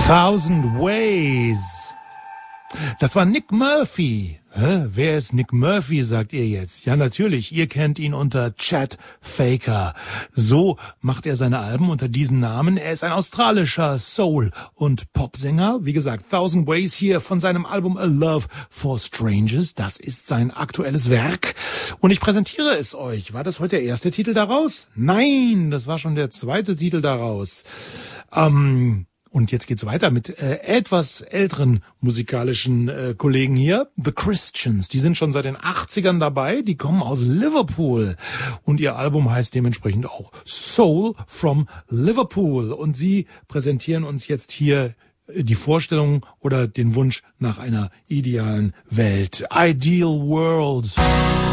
Thousand Ways. Das war Nick Murphy. Wer ist Nick Murphy, sagt ihr jetzt? Ja, natürlich, ihr kennt ihn unter Chet Faker. So macht er seine Alben unter diesem Namen. Er ist ein australischer Soul- und Popsänger. Wie gesagt, Thousand Ways hier von seinem Album A Love for Strangers. Das ist sein aktuelles Werk. Und ich präsentiere es euch. War das heute der erste Titel daraus? Nein, das war schon der zweite Titel daraus. Und jetzt geht's weiter mit etwas älteren musikalischen Kollegen hier, The Christians. Die sind schon seit den 80ern dabei, die kommen aus Liverpool und ihr Album heißt dementsprechend auch Soul from Liverpool. Und sie präsentieren uns jetzt hier die Vorstellung oder den Wunsch nach einer idealen Welt. Ideal World.